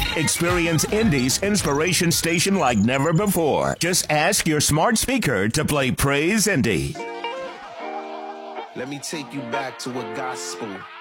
Experience Indy's inspiration station like never before. Just ask your smart speaker to play Praise Indy. Let me take you back to a gospel.